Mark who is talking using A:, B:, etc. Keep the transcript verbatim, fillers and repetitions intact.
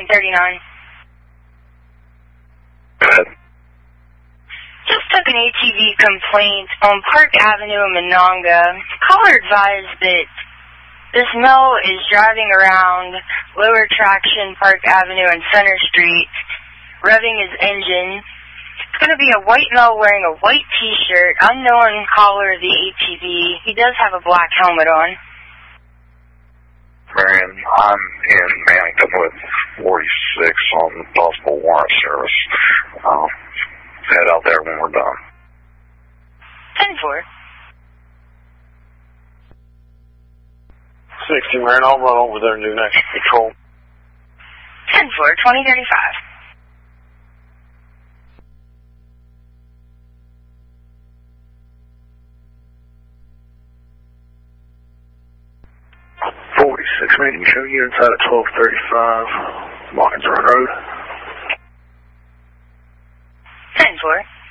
A: fourteen thirty-nine.
B: Go ahead.
A: Just took an A T V complaint on Park Avenue in Monongah. Caller advised that this male is driving around lower traction Park Avenue and Center Street, revving his engine. It's going to be a white male wearing a white t-shirt, unknown caller of the A T V. He does have a black helmet on.
B: Marion, I'm in Mannington with forty-six on possible warrant service. I'll head out there when we're done.
A: ten four.
C: sixty, Marion, I'll run over there and do next patrol.
A: ten four, twenty thirty-five.
C: forty-six, man, you show you inside at twelve thirty-five, Mockingbird Road.
A: ten four.